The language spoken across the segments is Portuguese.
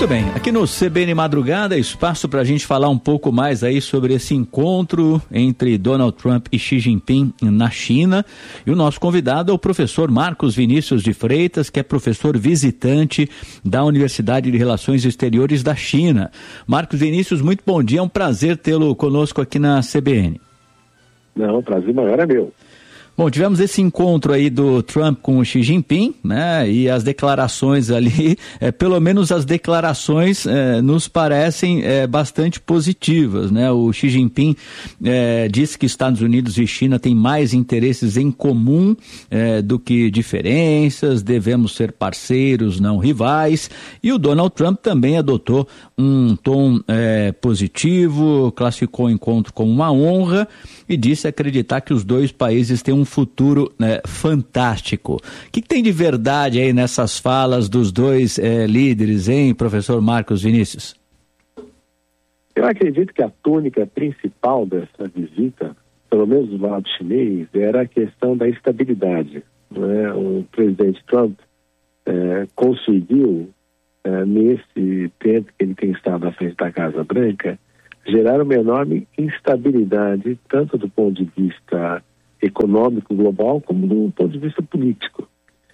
Muito bem, aqui no CBN Madrugada, espaço para a gente falar um pouco mais aí sobre esse encontro entre Donald Trump e Xi Jinping na China. E o nosso convidado é o professor Marcos Vinícius de Freitas, que é professor visitante da Universidade de Relações Exteriores da China. Marcos Vinícius, muito bom dia, é um prazer tê-lo conosco aqui na CBN. Não, o prazer maior é meu. Bom, tivemos esse encontro aí do Trump com o Xi Jinping, né? E as declarações ali, pelo menos as declarações nos parecem bastante positivas, né? O Xi Jinping disse que Estados Unidos e China têm mais interesses em comum do que diferenças, devemos ser parceiros, não rivais. E o Donald Trump também adotou um tom positivo, classificou o encontro como uma honra e disse acreditar que os dois países têm um futuro fantástico. O que tem de verdade aí nessas falas dos dois líderes, hein, professor Marcos Vinícius? Eu acredito que a tônica principal dessa visita, pelo menos do lado chinês, era a questão da estabilidade. Né? O presidente Trump conseguiu, nesse tempo que ele tem estado à frente da Casa Branca, gerar uma enorme instabilidade, tanto do ponto de vista econômico global, como do ponto de vista político.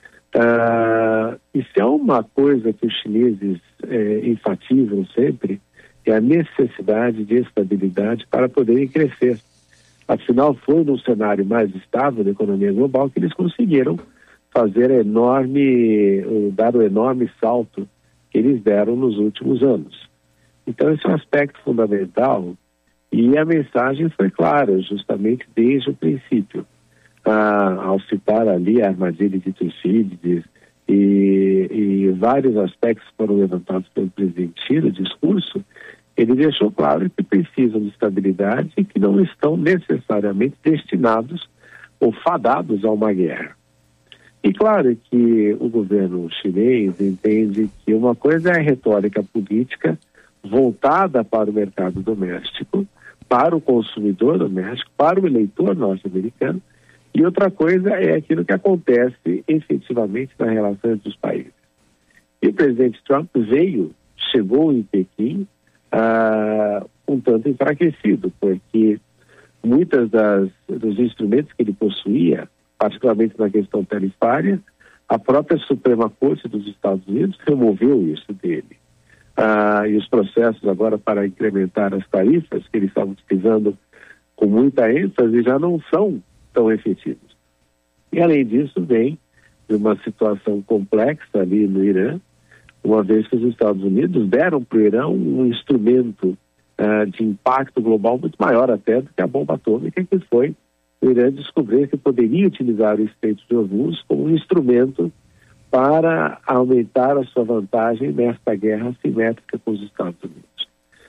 E se há uma coisa que os chineses enfatizam sempre, é a necessidade de estabilidade para poderem crescer. Afinal, foi num cenário mais estável da economia global que eles conseguiram fazer dar o enorme salto que eles deram nos últimos anos. Então, esse é um aspecto fundamental e a mensagem foi clara, justamente desde o princípio. Ao citar ali a armadilha de Tucídides e vários aspectos foram levantados pelo presidente Xi no discurso, ele deixou claro que precisam de estabilidade e que não estão necessariamente destinados ou fadados a uma guerra. E claro que o governo chinês entende que uma coisa é a retórica política voltada para o mercado doméstico, para o consumidor doméstico, para o eleitor norte-americano, e outra coisa é aquilo que acontece efetivamente na relação entre os países. E o presidente Trump chegou em Pequim um tanto enfraquecido, porque muitos dos instrumentos que ele possuía, particularmente na questão tarifária, a própria Suprema Corte dos Estados Unidos removeu isso dele. E os processos agora para incrementar as tarifas que eles estavam utilizando com muita ênfase já não são tão efetivos. E além disso vem de uma situação complexa ali no Irã, uma vez que os Estados Unidos deram para o Irã um instrumento de impacto global muito maior até do que a bomba atômica, que foi o Irã descobrir que poderia utilizar o Estreito de Hormuz como um instrumento para aumentar a sua vantagem nesta guerra assimétrica com os Estados Unidos.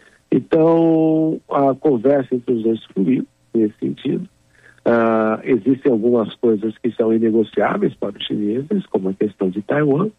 Então, a conversa entre os dois fluiu nesse sentido. Existem algumas coisas que são inegociáveis para os chineses, como a questão de Taiwan,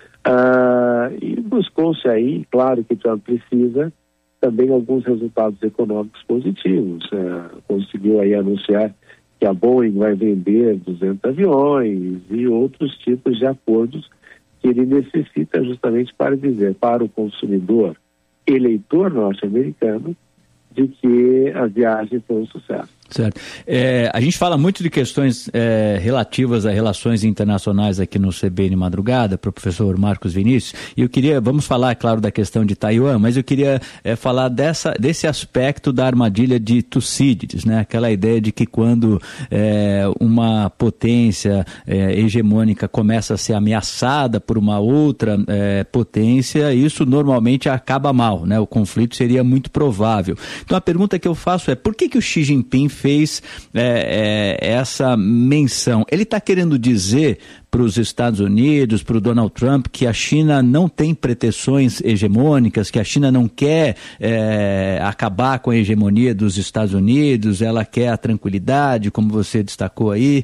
e buscou-se aí, claro que Trump precisa, também alguns resultados econômicos positivos. Conseguiu aí anunciar que a Boeing vai vender 200 aviões e outros tipos de acordos que ele necessita justamente para dizer para o consumidor eleitor norte-americano de que a viagem foi um sucesso. Certo. A gente fala muito de questões relativas a relações internacionais aqui no CBN Madrugada, para o professor Marcos Vinícius, e vamos falar, claro, da questão de Taiwan, mas eu queria falar desse aspecto da armadilha de Tucídides, né? Aquela ideia de que quando uma potência hegemônica começa a ser ameaçada por uma outra potência, isso normalmente acaba mal, né? O conflito seria muito provável. Então a pergunta que eu faço é, por que o Xi Jinping fez essa menção? Ele está querendo dizer para os Estados Unidos, para o Donald Trump, que a China não tem pretensões hegemônicas, que a China não quer acabar com a hegemonia dos Estados Unidos, ela quer a tranquilidade, como você destacou aí?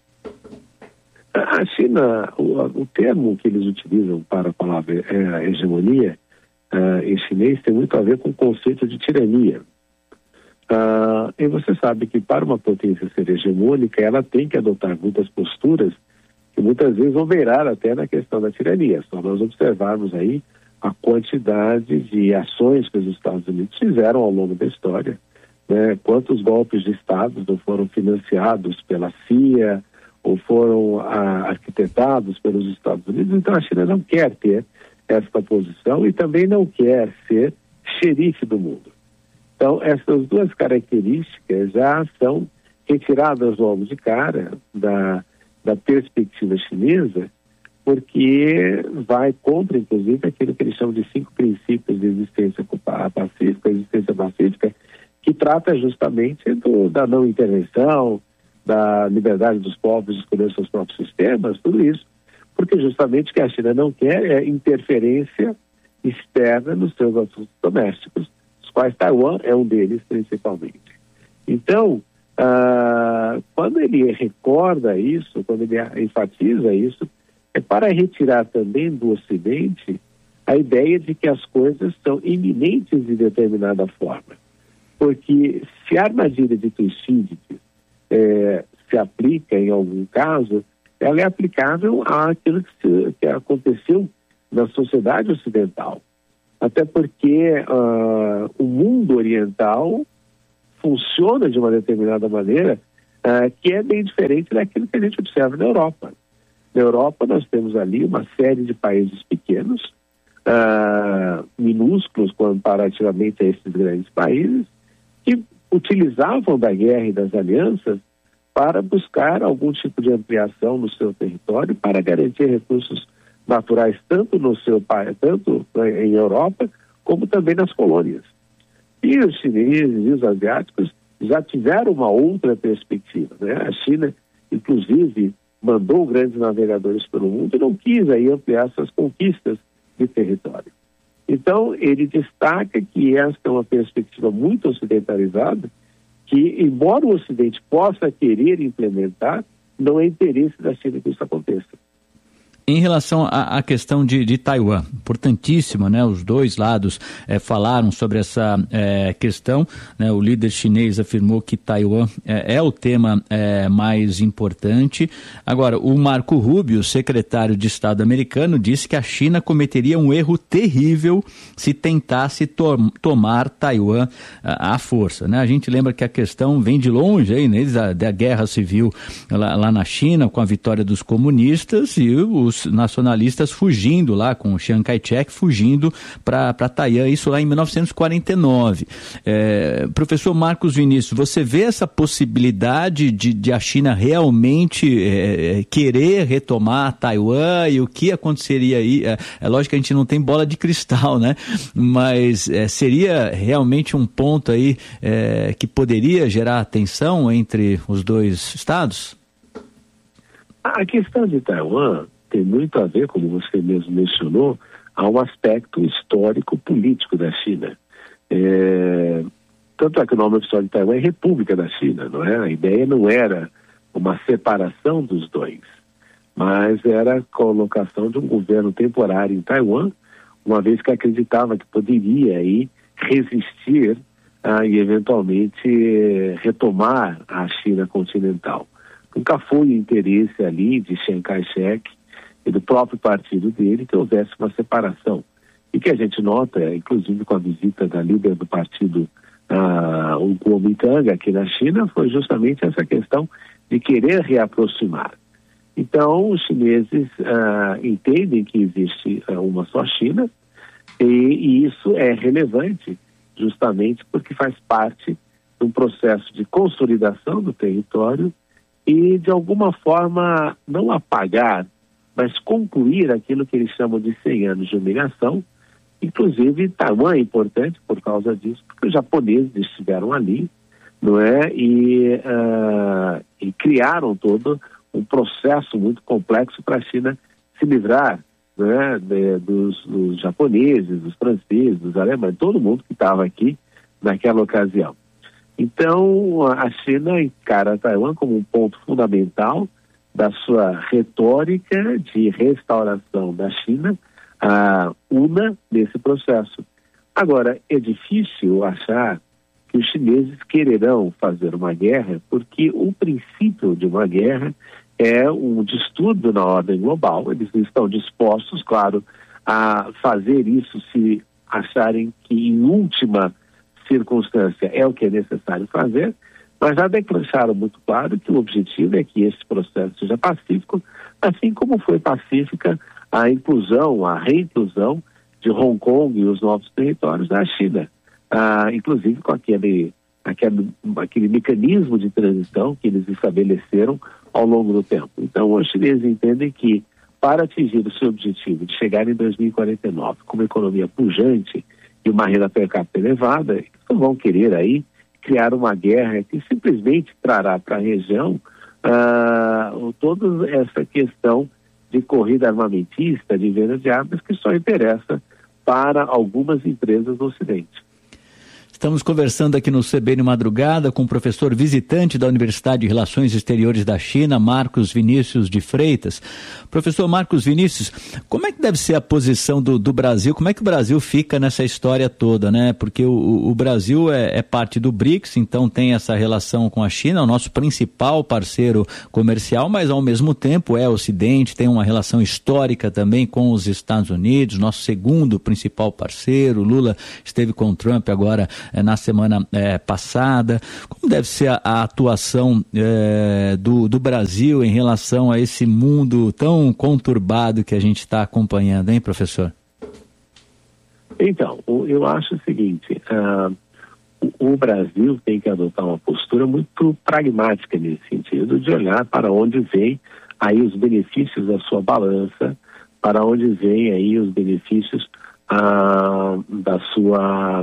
A China, o termo que eles utilizam para a palavra hegemonia em chinês tem muito a ver com o conceito de tirania. E você sabe que para uma potência ser hegemônica, ela tem que adotar muitas posturas que muitas vezes vão beirar até na questão da tirania. Só nós observarmos aí a quantidade de ações que os Estados Unidos fizeram ao longo da história, né? Quantos golpes de Estado não foram financiados pela CIA ou foram arquitetados pelos Estados Unidos. Então a China não quer ter esta posição e também não quer ser xerife do mundo. Então essas duas características já são retiradas logo de cara da perspectiva chinesa, porque vai contra, inclusive, aquilo que eles chamam de 5 princípios de existência pacífica, que trata justamente da não intervenção, da liberdade dos povos de escolher seus próprios sistemas, tudo isso, porque justamente o que a China não quer é interferência externa nos seus assuntos domésticos, dos quais Taiwan é um deles principalmente. Então, quando ele recorda isso, quando ele enfatiza isso, é para retirar também do Ocidente a ideia de que as coisas são iminentes de determinada forma. Porque se a armadilha de Thucydides se aplica em algum caso, ela é aplicável àquilo que aconteceu na sociedade ocidental. Até porque o mundo oriental funciona de uma determinada maneira que é bem diferente daquilo que a gente observa na Europa. Na Europa nós temos ali uma série de países pequenos, minúsculos comparativamente a esses grandes países, que utilizavam da guerra e das alianças para buscar algum tipo de ampliação no seu território, para garantir recursos naturais tanto no seu país, tanto em Europa, como também nas colônias. E os chineses e os asiáticos já tiveram uma outra perspectiva, né? A China, inclusive, mandou grandes navegadores pelo mundo e não quis aí ampliar suas conquistas de território. Então, ele destaca que esta é uma perspectiva muito ocidentalizada, que, embora o Ocidente possa querer implementar, não é interesse da China que isso aconteça. Em relação à questão de Taiwan, importantíssima, né? Os dois lados falaram sobre essa questão, né? O líder chinês afirmou que Taiwan é o tema mais importante. Agora, o Marco Rubio, secretário de Estado americano, disse que a China cometeria um erro terrível se tentasse tomar Taiwan à força, né? A gente lembra que a questão vem de longe aí, né? Da guerra civil lá na China, com a vitória dos comunistas e os nacionalistas fugindo lá, com o Chiang Kai-shek fugindo para Taiwan, isso lá em 1949. Professor Marcos Vinícius, você vê essa possibilidade de a China realmente querer retomar Taiwan e o que aconteceria aí? É lógico que a gente não tem bola de cristal, né? Mas seria realmente um ponto aí que poderia gerar tensão entre os dois estados? A questão de Taiwan tem muito a ver, como você mesmo mencionou, a um aspecto histórico-político da China. Tanto é que o nome oficial de Taiwan é República da China, não é? A ideia não era uma separação dos dois, mas era a colocação de um governo temporário em Taiwan, uma vez que acreditava que poderia aí resistir e eventualmente retomar a China continental. Nunca foi o interesse ali de Chiang Kai-shek e do próprio partido dele que houvesse uma separação. E que a gente nota, inclusive com a visita da líder do partido, o Kuomintang, aqui na China, foi justamente essa questão de querer reaproximar. Então, os chineses entendem que existe uma só China e isso é relevante justamente porque faz parte de um processo de consolidação do território e, de alguma forma, não apagar, mas concluir aquilo que eles chamam de 100 anos de humilhação. Inclusive, Taiwan é importante por causa disso, porque os japoneses estiveram ali, não é? E criaram todo um processo muito complexo para a China se livrar, não é? dos japoneses, dos franceses, dos alemães, todo mundo que estava aqui naquela ocasião. Então, a China encara Taiwan como um ponto fundamental da sua retórica de restauração da China, una nesse processo. Agora, é difícil achar que os chineses quererão fazer uma guerra, porque o princípio de uma guerra é um distúrbio na ordem global. Eles estão dispostos, claro, a fazer isso se acharem que, em última circunstância, é o que é necessário fazer, mas já deixaram muito claro que o objetivo é que esse processo seja pacífico, assim como foi pacífica a inclusão, a reinclusão de Hong Kong e os novos territórios da China, inclusive com aquele mecanismo de transição que eles estabeleceram ao longo do tempo. Então, os chineses entendem que, para atingir o seu objetivo de chegar em 2049 com uma economia pujante e uma renda per capita elevada, eles não vão querer aí criar uma guerra que simplesmente trará para a região toda essa questão de corrida armamentista, de venda de armas, que só interessa para algumas empresas do Ocidente. Estamos conversando aqui no CBN Madrugada com o professor visitante da Universidade de Relações Exteriores da China, Marcos Vinícius de Freitas. Professor Marcos Vinícius, como é que deve ser a posição do Brasil? Como é que o Brasil fica nessa história toda, né? Porque o Brasil é parte do BRICS, então tem essa relação com a China, o nosso principal parceiro comercial, mas ao mesmo tempo é Ocidente, tem uma relação histórica também com os Estados Unidos, nosso segundo principal parceiro. Lula esteve com o Trump agora na semana passada. Como deve ser a atuação do Brasil em relação a esse mundo tão conturbado que a gente está acompanhando, hein, professor? Então, eu acho o seguinte, o Brasil tem que adotar uma postura muito pragmática nesse sentido, de olhar para onde vem aí os benefícios da sua balança, para onde vem aí os benefícios da sua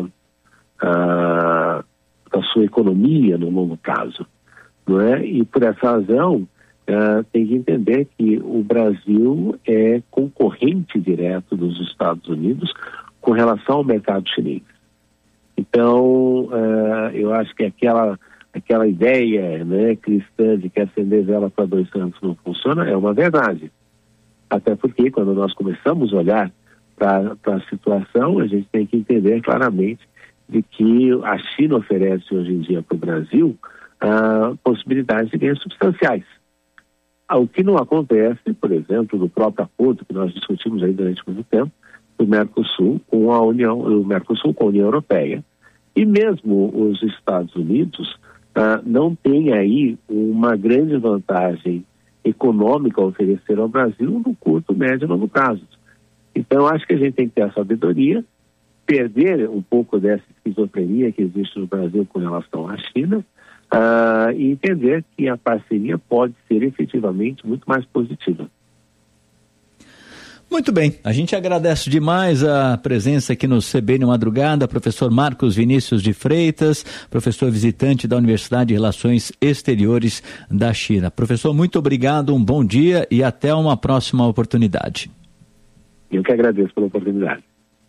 economia no longo prazo, não é? E por essa razão tem que entender que o Brasil é concorrente direto dos Estados Unidos com relação ao mercado chinês. Então, eu acho que aquela ideia, né, cristã de que acender vela para dois santos não funciona é uma verdade. Até porque quando nós começamos a olhar para a situação, a gente tem que entender claramente de que a China oferece hoje em dia para o Brasil possibilidades de ganhos substanciais. O que não acontece, por exemplo, no próprio acordo que nós discutimos aí durante muito tempo, do Mercosul com a União Europeia. E mesmo os Estados Unidos não têm aí uma grande vantagem econômica a oferecer ao Brasil no curto, médio e longo prazo. Então, acho que a gente tem que ter a sabedoria, perder um pouco dessa esquizofrenia que existe no Brasil com relação à China e entender que a parceria pode ser efetivamente muito mais positiva. Muito bem, a gente agradece demais a presença aqui no CBN Madrugada, professor Marcos Vinícius de Freitas, professor visitante da Universidade de Relações Exteriores da China. Professor, muito obrigado, um bom dia e até uma próxima oportunidade. Eu que agradeço pela oportunidade.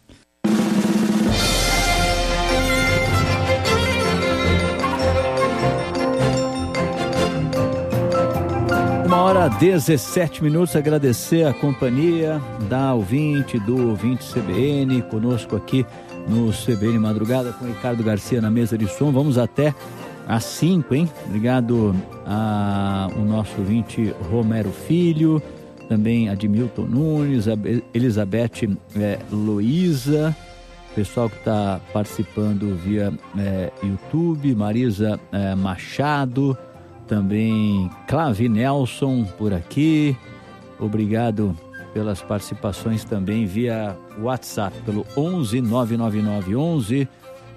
1h17, agradecer a companhia da ouvinte, do ouvinte CBN, conosco aqui no CBN Madrugada com Ricardo Garcia na mesa de som. Vamos até às 5, hein? Obrigado ao nosso ouvinte Romero Filho, também a Admilton Nunes, a Elizabeth Luísa, pessoal que está participando via YouTube, Marisa Machado, também Clavi Nelson por aqui. Obrigado pelas participações também via WhatsApp, pelo 11 999 11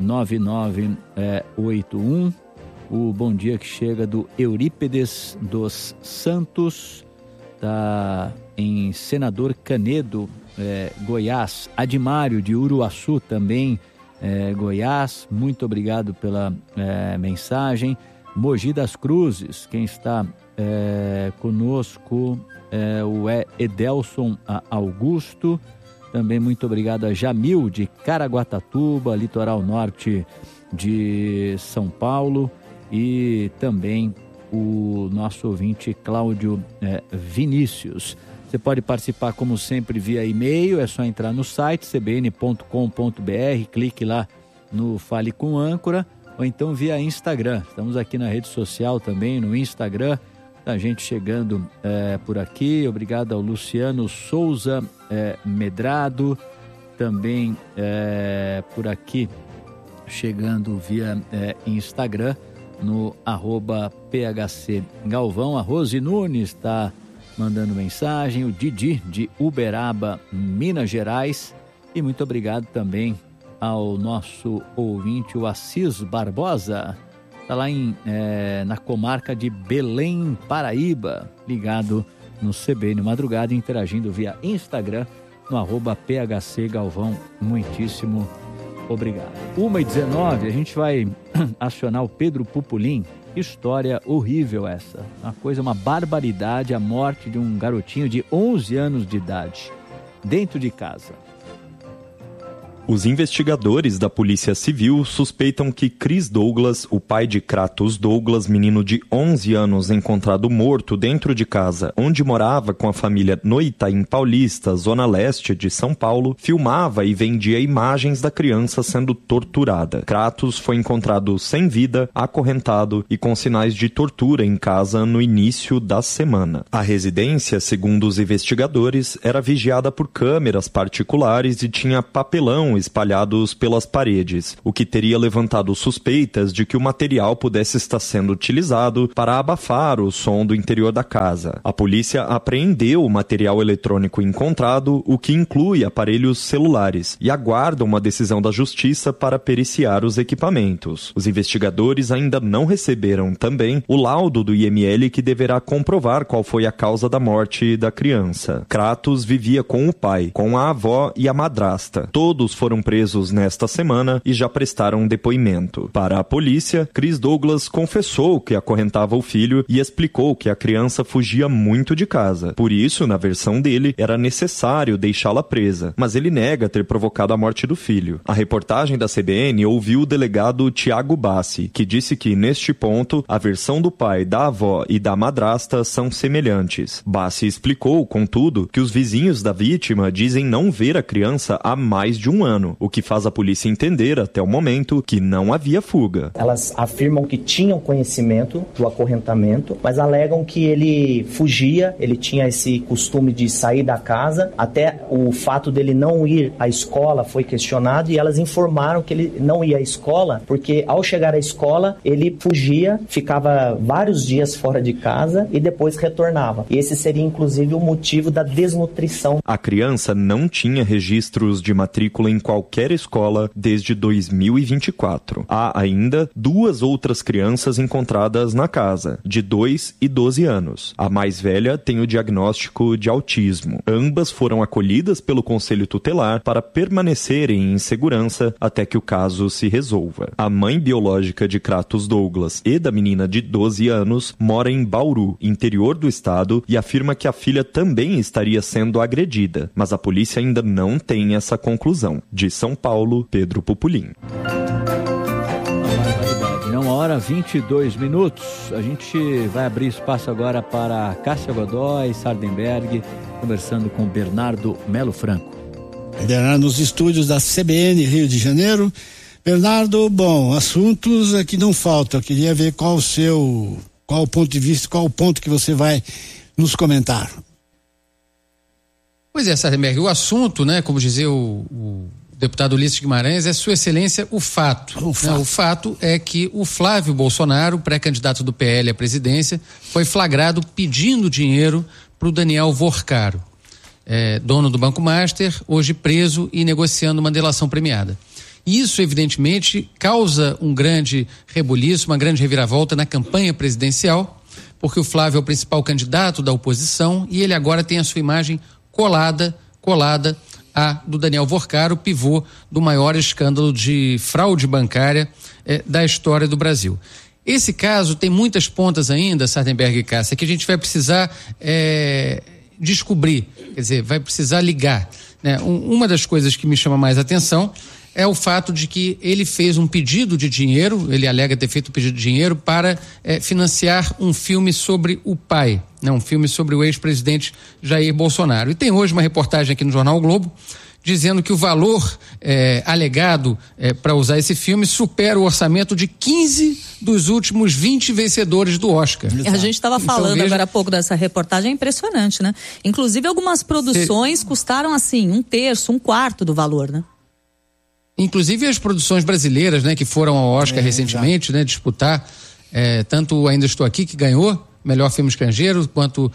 9981. O bom dia que chega do Eurípedes dos Santos, está em Senador Canedo, Goiás. Admário de Uruaçu também, Goiás. Muito obrigado pela mensagem. Mogi das Cruzes, quem está conosco o Edelson Augusto. Também muito obrigado a Jamil de Caraguatatuba, litoral norte de São Paulo. E também o nosso ouvinte Cláudio Vinícius. Você pode participar como sempre via e-mail, é só entrar no site cbn.com.br, clique lá no Fale com Âncora, ou então via Instagram. Estamos aqui na rede social também, no Instagram, muita gente chegando por aqui. Obrigado ao Luciano Souza Medrado, também por aqui, chegando via Instagram, no @PHC Galvão. A Rose Nunes está mandando mensagem, o Didi de Uberaba, Minas Gerais. E muito obrigado também ao nosso ouvinte, o Assis Barbosa, está lá na comarca de Belém, Paraíba, ligado no CBN Madrugada, interagindo via Instagram, no @PHC Galvão. Muitíssimo obrigado. 1h19, a gente vai acionar o Pedro Pupulim. História horrível essa, uma barbaridade, a morte de um garotinho de 11 anos de idade, dentro de casa. Os investigadores da Polícia Civil suspeitam que Chris Douglas, o pai de Kratos Douglas, menino de 11 anos encontrado morto dentro de casa, onde morava com a família no Itaim Paulista, zona leste de São Paulo, filmava e vendia imagens da criança sendo torturada. Kratos foi encontrado sem vida, acorrentado e com sinais de tortura em casa no início da semana. A residência, segundo os investigadores, era vigiada por câmeras particulares e tinha papelão espalhados pelas paredes, o que teria levantado suspeitas de que o material pudesse estar sendo utilizado para abafar o som do interior da casa. A polícia apreendeu o material eletrônico encontrado, o que inclui aparelhos celulares, e aguarda uma decisão da justiça para periciar os equipamentos. Os investigadores ainda não receberam também o laudo do IML, que deverá comprovar qual foi a causa da morte da criança. Kratos vivia com o pai, com a avó e a madrasta. Todos foram presos nesta semana e já prestaram depoimento. Para a polícia, Chris Douglas confessou que acorrentava o filho e explicou que a criança fugia muito de casa. Por isso, na versão dele, era necessário deixá-la presa, mas ele nega ter provocado a morte do filho. A reportagem da CBN ouviu o delegado Tiago Bassi, que disse que, neste ponto, a versão do pai, da avó e da madrasta são semelhantes. Bassi explicou, contudo, que os vizinhos da vítima dizem não ver a criança há mais de um ano, o que faz a polícia entender, até o momento, que não havia fuga. Elas afirmam que tinham conhecimento do acorrentamento, mas alegam que ele fugia, ele tinha esse costume de sair da casa, até o fato dele não ir à escola foi questionado, e elas informaram que ele não ia à escola, porque ao chegar à escola, ele fugia, ficava vários dias fora de casa e depois retornava. E esse seria, inclusive, o motivo da desnutrição. A criança não tinha registros de matrícula em qualquer escola desde 2024. Há ainda 2 outras crianças encontradas na casa, de 2 e 12 anos. A mais velha tem o diagnóstico de autismo. Ambas foram acolhidas pelo Conselho Tutelar para permanecerem em segurança até que o caso se resolva. A mãe biológica de Kratos Douglas e da menina de 12 anos mora em Bauru, interior do estado, e afirma que a filha também estaria sendo agredida, mas a polícia ainda não tem essa conclusão. De São Paulo, Pedro Pupulim. 1h22. A gente vai abrir espaço agora para Cássia Godoy, Sardenberg, conversando com Bernardo Melo Franco. Bernardo, nos estúdios da CBN Rio de Janeiro. Bernardo, bom, assuntos aqui não faltam. Eu queria ver qual o ponto de vista, qual o ponto que você vai nos comentar. Pois é, Sardenberg, o assunto, né, como dizia o deputado Ulisses Guimarães, é Sua Excelência o fato. O fato é que o Flávio Bolsonaro, pré-candidato do PL à presidência, foi flagrado pedindo dinheiro para o Daniel Vorcaro, dono do Banco Master, hoje preso e negociando uma delação premiada. Isso, evidentemente, causa um grande rebuliço, uma grande reviravolta na campanha presidencial, porque o Flávio é o principal candidato da oposição e ele agora tem a sua imagem colada a do Daniel Vorcaro, pivô do maior escândalo de fraude bancária da história do Brasil. Esse caso tem muitas pontas ainda, Sardenberg e Cássia, que a gente vai precisar descobrir, quer dizer, vai precisar ligar, né? Uma das coisas que me chama mais atenção é o fato de que ele fez um pedido de dinheiro, ele alega ter feito um pedido de dinheiro para financiar um filme sobre o pai, né? Um filme sobre o ex-presidente Jair Bolsonaro. E tem hoje uma reportagem aqui no Jornal o Globo dizendo que o valor alegado para usar esse filme supera o orçamento de 15 dos últimos 20 vencedores do Oscar. A gente estava falando veja... agora há pouco dessa reportagem, é impressionante, né? Inclusive algumas produções custaram assim, 1/3, 1/4 do valor, né? Inclusive as produções brasileiras, né, que foram ao Oscar recentemente, né, disputar, tanto Ainda Estou Aqui, que ganhou melhor filme estrangeiro, quanto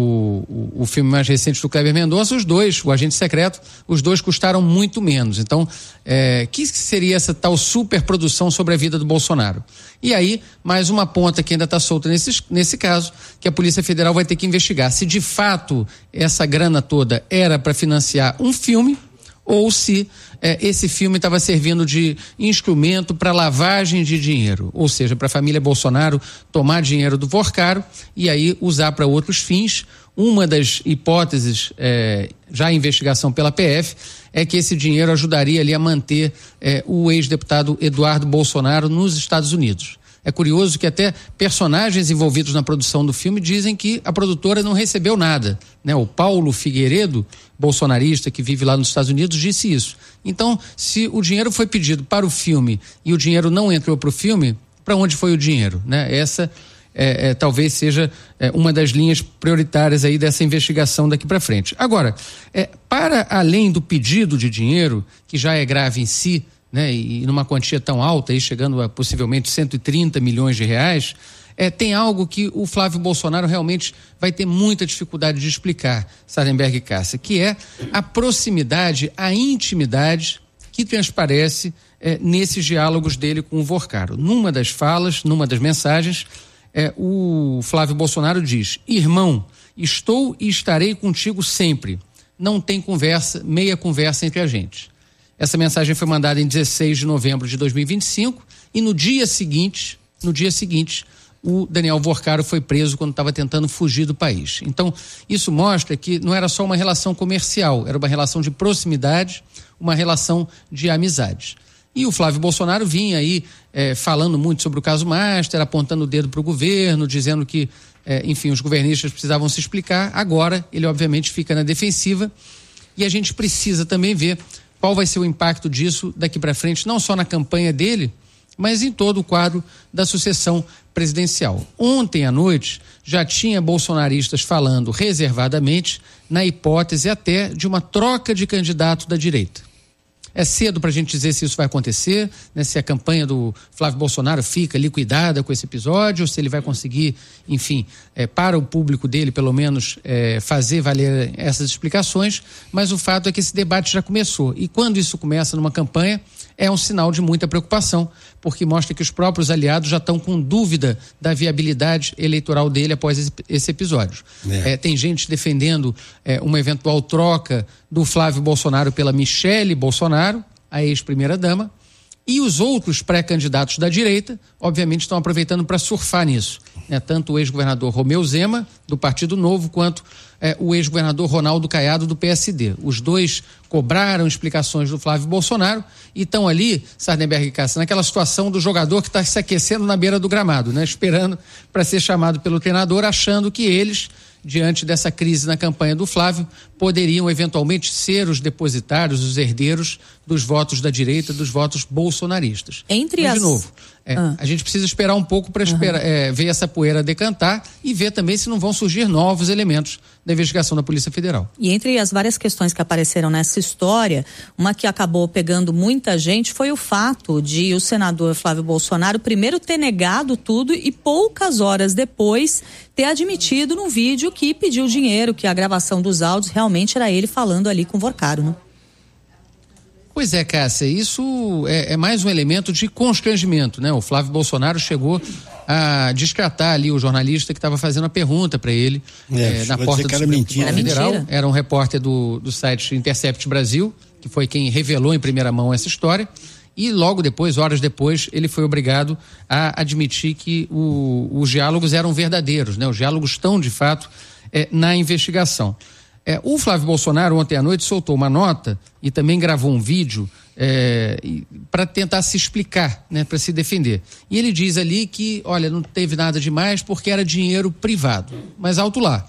o filme mais recente do Kleber Mendonça, os dois, o Agente Secreto, os dois custaram muito menos. Então, que seria essa tal superprodução sobre a vida do Bolsonaro? E aí, mais uma ponta que ainda está solta nesse caso, que a Polícia Federal vai ter que investigar se de fato essa grana toda era para financiar um filme ou se esse filme estava servindo de instrumento para lavagem de dinheiro, ou seja, para a família Bolsonaro tomar dinheiro do Vorcaro e aí usar para outros fins. Uma das hipóteses, já em investigação pela PF, é que esse dinheiro ajudaria ali a manter o ex-deputado Eduardo Bolsonaro nos Estados Unidos. É curioso que até personagens envolvidos na produção do filme dizem que a produtora não recebeu nada, né? O Paulo Figueiredo, bolsonarista que vive lá nos Estados Unidos, disse isso. Então, se o dinheiro foi pedido para o filme e o dinheiro não entrou para o filme, para onde foi o dinheiro, né? Essa talvez seja uma das linhas prioritárias aí dessa investigação daqui para frente. Agora, para além do pedido de dinheiro, que já é grave em si, né, e numa quantia tão alta, aí chegando a possivelmente 130 milhões de reais, tem algo que o Flávio Bolsonaro realmente vai ter muita dificuldade de explicar, Sardenberg e Cássia, que é a proximidade, a intimidade que transparece nesses diálogos dele com o Vorcaro. Numa das falas, numa das mensagens, o Flávio Bolsonaro diz: irmão, estou e estarei contigo sempre. Não tem conversa, meia conversa entre a gente. Essa mensagem foi mandada em 16 de novembro de 2025 e no dia seguinte, o Daniel Vorcaro foi preso quando estava tentando fugir do país. Então, isso mostra que não era só uma relação comercial, era uma relação de proximidade, uma relação de amizade. E o Flávio Bolsonaro vinha aí falando muito sobre o caso Master, apontando o dedo para o governo, dizendo que, enfim, os governistas precisavam se explicar. Agora, ele obviamente fica na defensiva e a gente precisa também ver qual vai ser o impacto disso daqui para frente, não só na campanha dele, mas em todo o quadro da sucessão presidencial. Ontem à noite já tinha bolsonaristas falando reservadamente na hipótese até de uma troca de candidato da direita. É cedo para a gente dizer se isso vai acontecer, né, se a campanha do Flávio Bolsonaro fica liquidada com esse episódio, ou se ele vai conseguir, enfim, para o público dele, pelo menos, fazer valer essas explicações, mas o fato é que esse debate já começou. E quando isso começa numa campanha, é um sinal de muita preocupação, porque mostra que os próprios aliados já estão com dúvida da viabilidade eleitoral dele após esse episódio. Tem gente defendendo uma eventual troca do Flávio Bolsonaro pela Michele Bolsonaro, a ex-primeira-dama, e os outros pré-candidatos da direita, obviamente, estão aproveitando para surfar nisso. Tanto o ex-governador Romeu Zema, do Partido Novo, quanto o ex-governador Ronaldo Caiado, do PSD. Os dois cobraram explicações do Flávio Bolsonaro e estão ali, Sardenberg e Cássia, naquela situação do jogador que está se aquecendo na beira do gramado, né? Esperando para ser chamado pelo treinador, achando que eles, diante dessa crise na campanha do Flávio, poderiam eventualmente ser os depositários, os herdeiros dos votos da direita, dos votos bolsonaristas. Mas, de novo, a gente precisa esperar um pouco para ver essa poeira decantar e ver também se não vão surgir novos elementos da investigação da Polícia Federal. E entre as várias questões que apareceram nessa história, uma que acabou pegando muita gente foi o fato de o senador Flávio Bolsonaro primeiro ter negado tudo e poucas horas depois ter admitido num vídeo que pediu dinheiro, que a gravação dos áudios realmente era ele falando ali com o Vorcaro, né? Pois é, Cássia, isso é mais um elemento de constrangimento, né? O Flávio Bolsonaro chegou a descartar ali o jornalista que estava fazendo a pergunta para ele na porta do Supremo Tribunal Federal. Era um repórter do site Intercept Brasil, que foi quem revelou em primeira mão essa história, e logo depois, horas depois, ele foi obrigado a admitir que os diálogos eram verdadeiros, né? Os diálogos estão, de fato, na investigação. O Flávio Bolsonaro ontem à noite soltou uma nota e também gravou um vídeo para tentar se explicar, né, para se defender. E ele diz ali que, olha, não teve nada demais porque era dinheiro privado. Mas alto lá.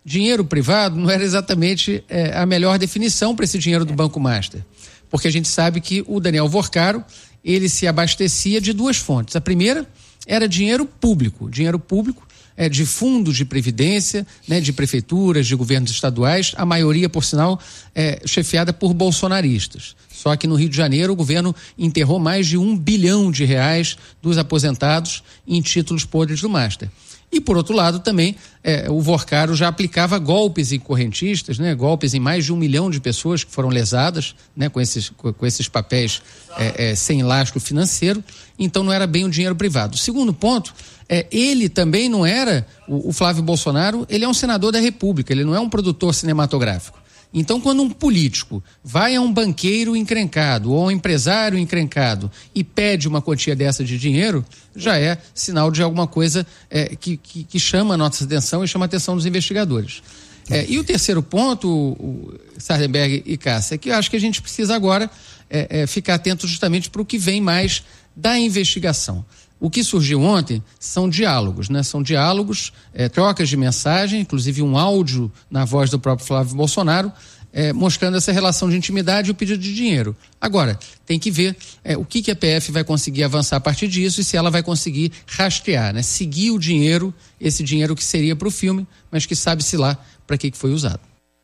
dinheiro privado não era exatamente a melhor definição para esse dinheiro do Banco Master, porque a gente sabe que o Daniel Vorcaro, ele se abastecia de duas fontes. A primeira era dinheiro público de fundos de previdência, né, de prefeituras, de governos estaduais, a maioria, por sinal, chefiada por bolsonaristas. Só que no Rio de Janeiro o governo enterrou mais de R$1 bilhão dos aposentados em títulos podres do Master. E, por outro lado, também o Vorcaro já aplicava golpes em correntistas, né, golpes em mais de 1 milhão de pessoas que foram lesadas, né, com esses papéis sem lastro financeiro. Então não era bem um dinheiro privado. O segundo ponto, ele também não era, o Flávio Bolsonaro, ele é um senador da República, ele não é um produtor cinematográfico. Então, quando um político vai a um banqueiro encrencado ou a um empresário encrencado e pede uma quantia dessa de dinheiro, já é sinal de alguma coisa que chama a nossa atenção e chama a atenção dos investigadores. E o terceiro ponto, Sardenberg e Cássia, é que eu acho que a gente precisa agora ficar atento justamente para o que vem mais da investigação. O que surgiu ontem são diálogos, né? São diálogos, trocas de mensagem, inclusive um áudio na voz do próprio Flávio Bolsonaro, mostrando essa relação de intimidade e o pedido de dinheiro. Agora, tem que ver o que a PF vai conseguir avançar a partir disso e se ela vai conseguir rastrear, né? Seguir o dinheiro, esse dinheiro que seria para o filme, mas que sabe-se lá para que foi usado.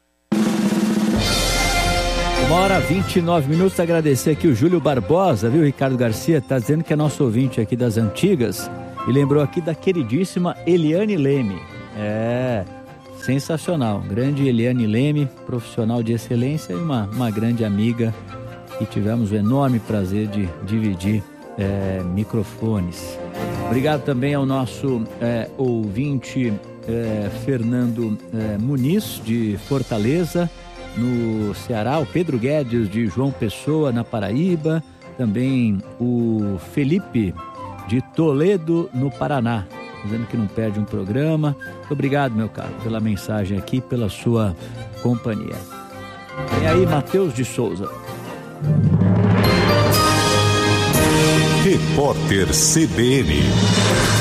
1h29, agradecer aqui o Júlio Barbosa, viu? Ricardo Garcia está dizendo que é nosso ouvinte aqui das antigas e lembrou aqui da queridíssima Eliane Leme. Sensacional, grande Eliane Leme, profissional de excelência e uma grande amiga que tivemos o enorme prazer de dividir microfones. Obrigado também ao nosso ouvinte Fernando Muniz, de Fortaleza, no Ceará, o Pedro Guedes de João Pessoa, na Paraíba, também o Felipe de Toledo, no Paraná, dizendo que não perde um programa. Muito obrigado, meu caro, pela mensagem aqui, pela sua companhia. Vem aí Matheus de Souza. Repórter CBN.